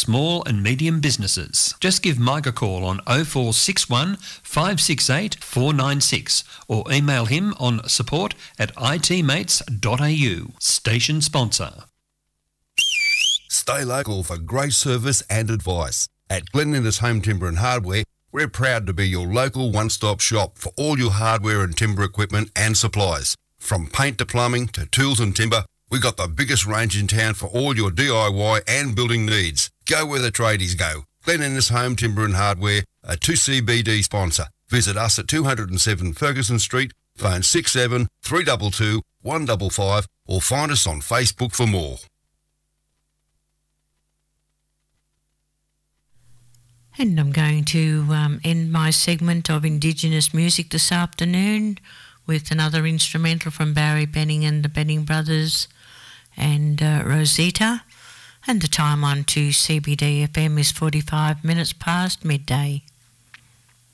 small and medium businesses. Just give Mike a call on 0461 568 496 or email him on support@itmates.au. Station sponsor. Stay local for great service and advice. At Glen Innes Home Timber and Hardware, we're proud to be your local one-stop shop for all your hardware and timber equipment and supplies. From paint to plumbing to tools and timber, we got the biggest range in town for all your DIY and building needs. Go where the tradies go. Glen Innes Home Timber and Hardware, a 2CBD sponsor. Visit us at 207 Ferguson Street, phone 67 322 155 or find us on Facebook for more. And I'm going to end my segment of Indigenous music this afternoon with another instrumental from Barry Benning and the Benning Brothers and Rosita. And the time on 2CBD FM is 45 minutes past midday.